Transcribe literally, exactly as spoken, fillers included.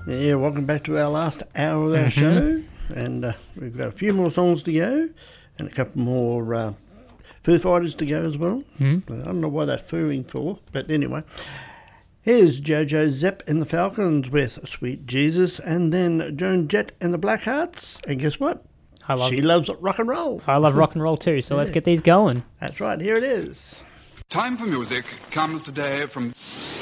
Yeah, welcome back to our last hour of our Mm-hmm. show. And uh, we've got a few more songs to go and a couple more uh, Foo Fighters to go as well. Mm-hmm. I don't know why they're fooing for, but anyway. Here's JoJo Zepp and the Falcons with Sweet Jesus, and then Joan Jett and the Blackhearts. And guess what? I love She loves rock and roll. I love rock and roll too, so Yeah. let's get these going. That's right, here it is. Time for music comes today from...